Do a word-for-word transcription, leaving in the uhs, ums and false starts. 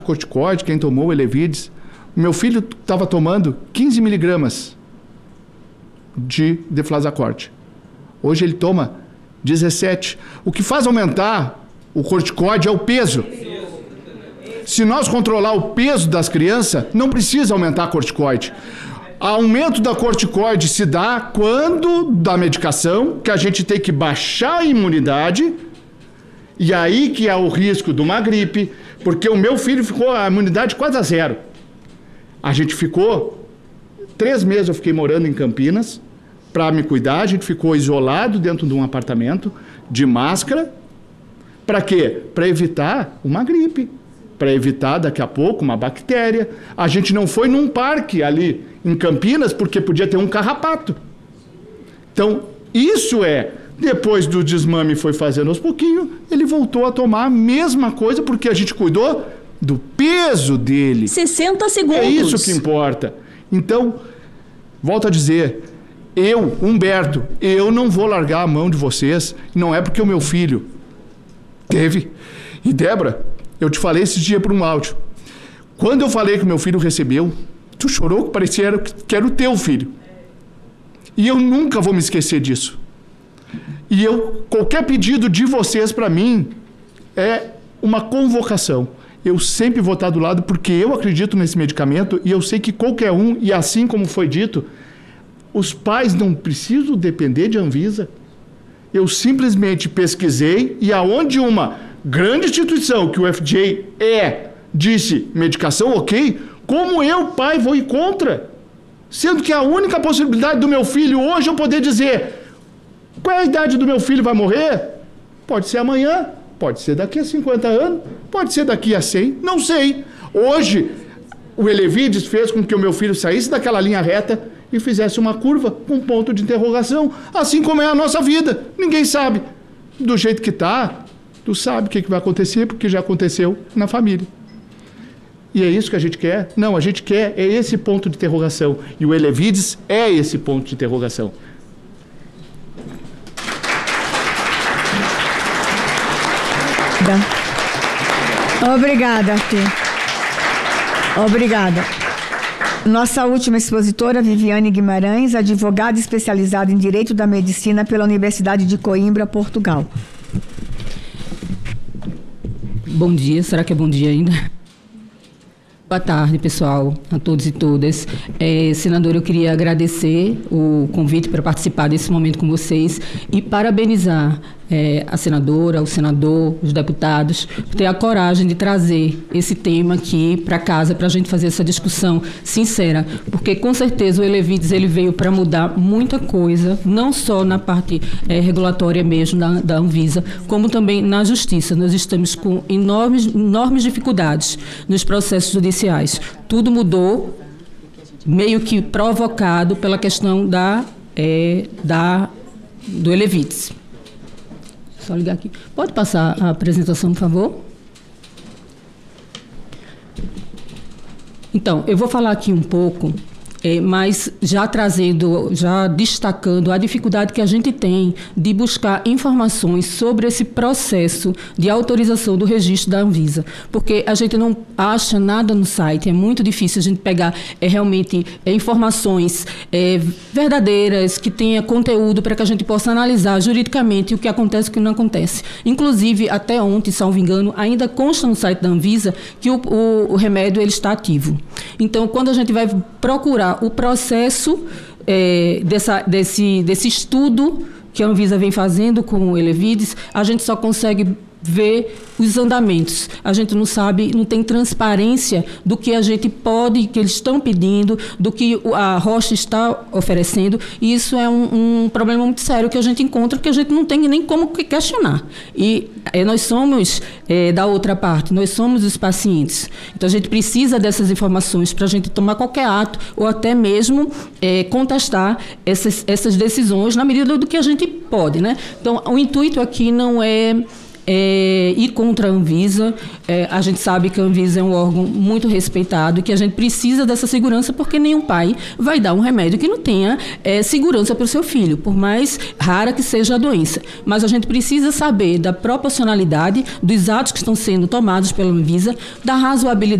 corticoide, quem tomou o Elevides, meu filho estava tomando quinze miligramas de deflazacort. Hoje ele toma dezessete. O que faz aumentar o corticoide é o peso. Se nós controlar o peso das crianças, não precisa aumentar a corticoide. O aumento da corticoide se dá quando, da medicação, que a gente tem que baixar a imunidade, e aí que é o risco de uma gripe, porque o meu filho ficou a imunidade quase a zero. A gente ficou, três meses eu fiquei morando em Campinas, para me cuidar, a gente ficou isolado dentro de um apartamento, de máscara, para quê? Para evitar uma gripe, para evitar daqui a pouco uma bactéria. A gente não foi num parque ali em Campinas, porque podia ter um carrapato. Então, isso é, depois do desmame foi fazendo aos pouquinhos, ele voltou a tomar a mesma coisa, porque a gente cuidou do peso dele. sessenta segundos. É isso que importa. Então, volto a dizer, eu, Humberto, eu não vou largar a mão de vocês, não é porque o meu filho teve. E Débora, eu te falei esse dia por um áudio. Quando eu falei que o meu filho recebeu, tu chorou que parecia que era o teu filho. E eu nunca vou me esquecer disso. E eu, qualquer pedido de vocês para mim é uma convocação. Eu sempre vou estar do lado porque eu acredito nesse medicamento e eu sei que qualquer um, e assim como foi dito, os pais não precisam depender de Anvisa. Eu simplesmente pesquisei e aonde uma grande instituição, que o F D A é, disse medicação ok, como eu, pai, vou ir contra? Sendo que a única possibilidade do meu filho hoje é eu poder dizer qual é a idade do meu filho, vai morrer? Pode ser amanhã, pode ser daqui a cinquenta anos, pode ser daqui a cem, não sei. Hoje, o Elevides fez com que o meu filho saísse daquela linha reta e fizesse uma curva com um ponto de interrogação, assim como é a nossa vida. Ninguém sabe. Do jeito que está, tu sabe o que vai acontecer, porque já aconteceu na família. E é isso que a gente quer? Não, a gente quer é esse ponto de interrogação. E o Elevides é esse ponto de interrogação. Obrigada, Arthur. Obrigada. Nossa última expositora, Viviane Guimarães, advogada especializada em Direito da Medicina pela Universidade de Coimbra, Portugal. Bom dia, será que é bom dia ainda? Boa tarde, pessoal, a todos e todas. É, senador, eu queria agradecer o convite para participar desse momento com vocês e parabenizar é, a senadora, o senador, os deputados, por ter a coragem de trazer esse tema aqui para casa, para a gente fazer essa discussão sincera, porque com certeza o Elevides ele veio para mudar muita coisa, não só na parte é, regulatória mesmo da, da Anvisa, como também na justiça. Nós estamos com enormes, enormes dificuldades nos processos judiciais. Tudo mudou, meio que provocado pela questão da, é, da, do Elevides. Só ligar aqui. Pode passar a apresentação, por favor? Então, eu vou falar aqui um pouco, é, mas já trazendo, já destacando a dificuldade que a gente tem de buscar informações sobre esse processo de autorização do registro da Anvisa, porque a gente não acha nada no site, é muito difícil a gente pegar é, realmente é, informações é, verdadeiras, que tenha conteúdo para que a gente possa analisar juridicamente o que acontece e o que não acontece. Inclusive, até ontem, salvo engano, ainda consta no site da Anvisa que o, o, o remédio ele está ativo. Então, quando a gente vai procurar o processo é, dessa, desse, desse estudo que a Anvisa vem fazendo com o Elevides, a gente só consegue ver os andamentos. A gente não sabe, não tem transparência do que a gente pode, que eles estão pedindo, do que a Roche está oferecendo, e isso é um, um problema muito sério que a gente encontra, que a gente não tem nem como questionar. E é, nós somos é, da outra parte, nós somos os pacientes. Então, a gente precisa dessas informações para a gente tomar qualquer ato, ou até mesmo é, contestar essas, essas decisões na medida do que a gente pode, né? Então, o intuito aqui não é é, ir contra a Anvisa. É, a gente sabe que a Anvisa é um órgão muito respeitado e que a gente precisa dessa segurança, porque nenhum pai vai dar um remédio que não tenha é, segurança para o seu filho, por mais rara que seja a doença. Mas a gente precisa saber da proporcionalidade dos atos que estão sendo tomados pela Anvisa, da razoabilidade